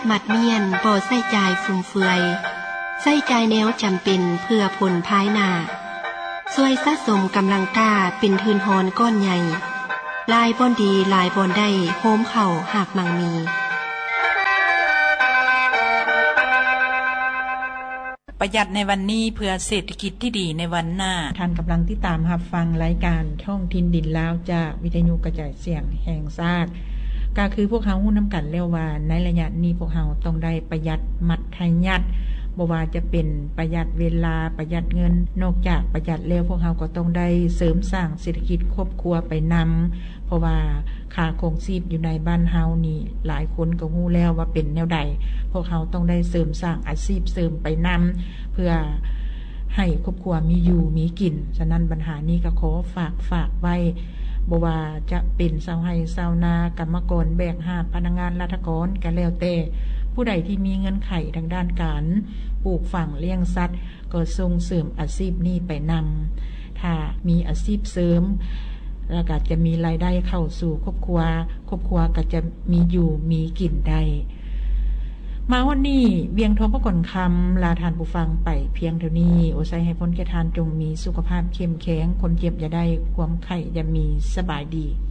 หมัดเมียนบ่ใส่ใจฟุ่มเฟือยใส่ใจแนวจำเป็นเพื่อผลภายหน้าช่วยสะสมกำลังกล้าเป็นทืนฮอนก้อนใหญ่ลายบอนดีลายบอนได้โฮมเข่าหากมังมีประหยัดในวันนี้เพื่อเศรษฐกิจที่ดีในวันหน้าท่านกำลังที่ตามรับฟังรายการท่องถิ่นดินลาวจากวิทยุกระจายเสียงแห่งชาติก็คือพวกเฮาฮู้นำกันแล้วว่าในระยะนี้พวกเฮาต้องได้ประหยัดมัธยัสถ์บ่ว่าจะเป็นประหยัดเวลาประหยัดเงินนอกจากประหยัดแล้วพวกเฮาก็ต้องได้เสริมสร้างเศรษฐกิจครอบครัวไปนำเพราะว่าค่าครองชีพอยู่ในบ้านเฮานี่หลายคนก็ฮู้แล้วว่าเป็นแนวใดพวกเฮาต้องได้เสริมสร้างอาชีพเสริมไปนำเพื่อให้ครอบครัวมีอยู่มีกินฉะนั้นปัญหานี้ก็ขอฝากไว้บ่ว่าจะเป็นชาวไร่ชาวนากรรมกรแบกหาบพนักงานราชการก็แล้วแต่ผู้ใดที่มีเงินไขทางด้านการปลูกฝังเลี้ยงสัตว์ก็ส่งเสริมอาชีพนี้ไปนำถ้ามีอาชีพเสริมแล้วก็จะมีรายได้เข้าสู่ครอบครัวก็จะมีอยู่มีกินได้มาวันนี้เวียงทองพระก่อนคำลาทานผู้ฟังไปเพียงเท่านี้โอไซให้พ้นแก่ทานจงมีสุขภาพเข้มแข็งคนเจ็บอย่าได้ความไข้อย่ามีสบายดี